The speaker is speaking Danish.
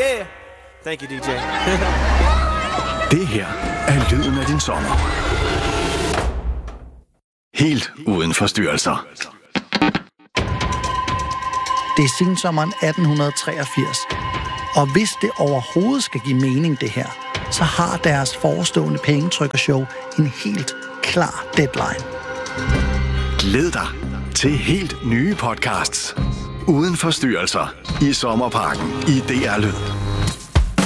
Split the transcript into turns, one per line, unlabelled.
Yeah. Thank you, DJ.
Det her er lyden af din sommer. Helt uden forstyrrelser.
Det er sensommeren 1883. Og hvis det overhovedet skal give mening, det her, så har deres forestående pengetrykkershow en helt klar deadline.
Glæd dig til helt nye podcasts. Uden forstyrrelser i Sommerparken i DR Lyd.